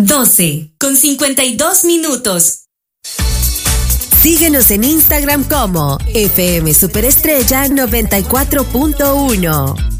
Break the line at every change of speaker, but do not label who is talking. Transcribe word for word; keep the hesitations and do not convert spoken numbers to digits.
doce con cincuenta y dos minutos.
Síguenos en Instagram como F M Superestrella noventa y cuatro punto uno.